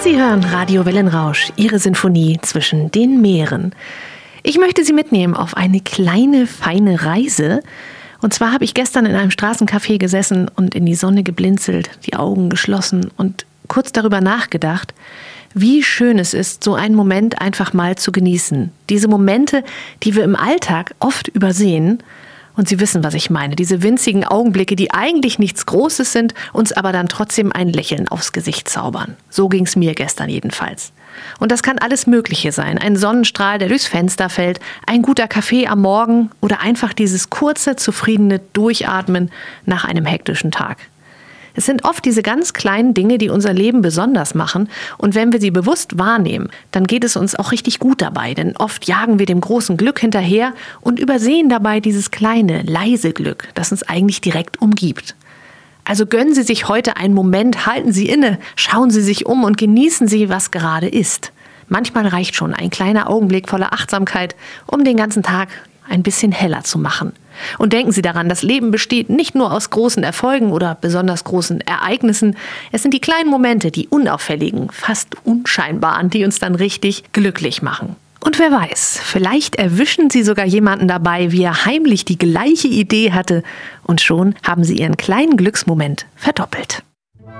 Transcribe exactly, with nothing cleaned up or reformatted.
Sie hören Radio Wellenrausch, Ihre Sinfonie zwischen den Meeren. Ich möchte Sie mitnehmen auf eine kleine, feine Reise. Und zwar habe ich gestern in einem Straßencafé gesessen und in die Sonne geblinzelt, die Augen geschlossen und kurz darüber nachgedacht, wie schön es ist, so einen Moment einfach mal zu genießen. Diese Momente, die wir im Alltag oft übersehen. Und Sie wissen, was ich meine. Diese winzigen Augenblicke, die eigentlich nichts Großes sind, uns aber dann trotzdem ein Lächeln aufs Gesicht zaubern. So ging es mir gestern jedenfalls. Und das kann alles Mögliche sein. Ein Sonnenstrahl, der durchs Fenster fällt, ein guter Kaffee am Morgen oder einfach dieses kurze, zufriedene Durchatmen nach einem hektischen Tag. Es sind oft diese ganz kleinen Dinge, die unser Leben besonders machen. Und wenn wir sie bewusst wahrnehmen, dann geht es uns auch richtig gut dabei. Denn oft jagen wir dem großen Glück hinterher und übersehen dabei dieses kleine, leise Glück, das uns eigentlich direkt umgibt. Also gönnen Sie sich heute einen Moment, halten Sie inne, schauen Sie sich um und genießen Sie, was gerade ist. Manchmal reicht schon ein kleiner Augenblick voller Achtsamkeit, um den ganzen Tag ein bisschen heller zu machen. Und denken Sie daran, das Leben besteht nicht nur aus großen Erfolgen oder besonders großen Ereignissen. Es sind die kleinen Momente, die unauffälligen, fast unscheinbaren, die uns dann richtig glücklich machen. Und wer weiß, vielleicht erwischen Sie sogar jemanden dabei, wie er heimlich die gleiche Idee hatte und schon haben Sie Ihren kleinen Glücksmoment verdoppelt.